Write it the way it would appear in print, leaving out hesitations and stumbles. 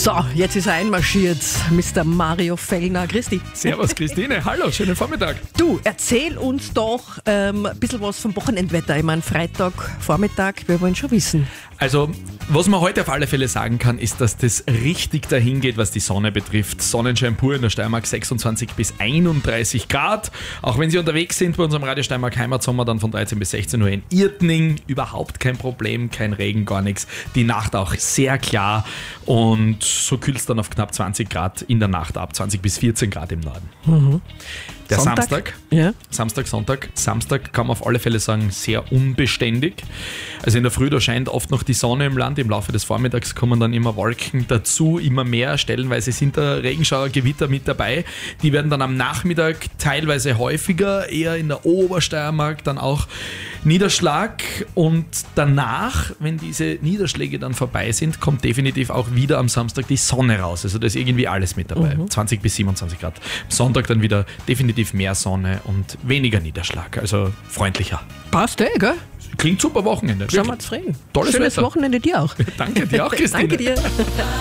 So, jetzt ist er einmarschiert, Mr. Mario Fellner. Christi. Servus Christine, hallo, schönen Vormittag. Du, erzähl uns doch ein bisschen was vom Wochenendwetter. Ich meine, Freitag, Vormittag, wir wollen schon wissen. Also, was man heute auf alle Fälle sagen kann, ist, dass das richtig dahin geht, was die Sonne betrifft. Sonnenschein pur in der Steiermark, 26 bis 31 Grad. Auch wenn Sie unterwegs sind bei unserem Radio Steiermark Heimatsommer, dann von 13 bis 16 Uhr in Irtning. Überhaupt kein Problem, kein Regen, gar nichts. Die Nacht auch sehr klar und so kühlt es dann auf knapp 20 Grad in der Nacht ab, 20 bis 14 Grad im Norden. Mhm. Der Sonntag? Samstag kann man auf alle Fälle sagen, sehr unbeständig. Also in der Früh, da scheint oft noch die Sonne im Land. Im Laufe des Vormittags kommen dann immer Wolken dazu, immer mehr. Stellenweise sind da Regenschauer, Gewitter mit dabei. Die werden dann am Nachmittag teilweise häufiger, eher in der Obersteiermark dann auch Niederschlag. Und danach, wenn diese Niederschläge dann vorbei sind, kommt definitiv auch wieder am Samstag die Sonne raus. Also da ist irgendwie alles mit dabei. 20 bis 27 Grad. Am Sonntag dann wieder definitiv mehr Sonne und weniger Niederschlag. Also freundlicher. Passt, gell? Klingt super Wochenende. Schauen wir zufrieden. Tolles Schönes Wetter. Wochenende dir auch. Danke dir auch, Christine. Danke dir.